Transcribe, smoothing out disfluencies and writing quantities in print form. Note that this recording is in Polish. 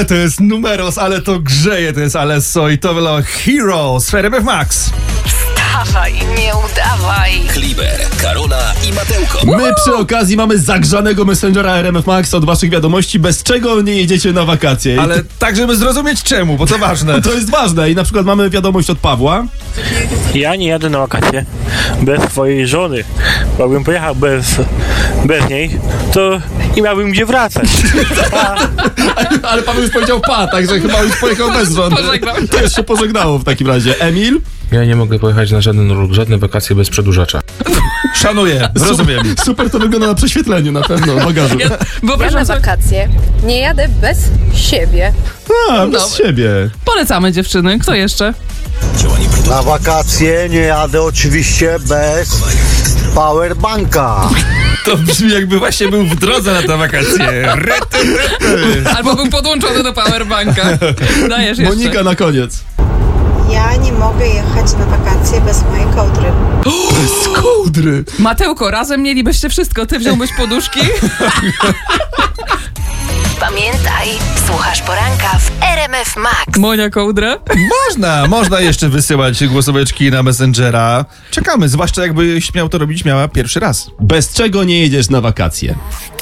To jest Numeros, ale to grzeje, to jest Alesso i to było Heroes w RMF Max. Wstawaj, nie udawaj. Kliber, Karola i Matełko. My przy okazji mamy zagrzanego Messengera RMF Max od waszych wiadomości, bez czego nie jedziecie na wakacje. Ale tak, żeby zrozumieć czemu, bo to ważne. To jest ważne i na przykład mamy wiadomość od Pawła. Ja nie jadę na wakacje bez swojej żony, bo jakbym pojechał bez niej, to nie miałbym gdzie wracać. Ale Paweł już powiedział także chyba już pojechał bez żony. To już się pożegnało w takim razie. Emil? Ja nie mogę pojechać na żadne wakacje bez przedłużacza. Szanuję, rozumiem. Super to wygląda na prześwietleniu na pewno, w bagażu. Ja na wakacje nie jadę bez siebie. Bez siebie. Polecamy, dziewczyny. Kto jeszcze? Na wakacje nie jadę oczywiście bez powerbanka. To brzmi, jakby właśnie był w drodze na te wakacje. Albo był podłączony do powerbanka. Dajesz jeszcze. Monika na koniec. Ja nie mogę jechać na wakacje bez mojej kołdry. Bez kołdry. Matełko, razem mielibyście wszystko. Ty wziąłbyś poduszki? Pamiętaj, słuchasz poranka w RMF Max. Monia kołdrę? Można jeszcze wysyłać głosóweczki na Messengera. Czekamy, zwłaszcza jakbyś miał to robić pierwszy raz. Bez czego nie jedziesz na wakacje?